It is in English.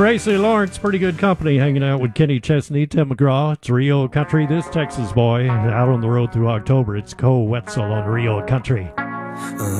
Tracy Lawrence, pretty good company, hanging out with Kenny Chesney, Tim McGraw. It's Rio Country, this Texas boy, out on the road through October. It's Cole Wetzel on Rio Country.